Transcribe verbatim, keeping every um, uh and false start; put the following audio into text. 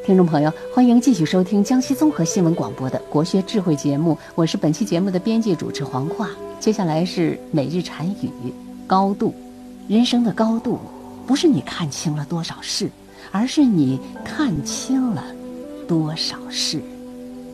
听众朋友，欢迎继续收听江西综合新闻广播的国学智慧节目，我是本期节目的编辑主持黄化。接下来是每日禅语，高度。人生的高度不是你看清了多少事，而是你看清了多少事。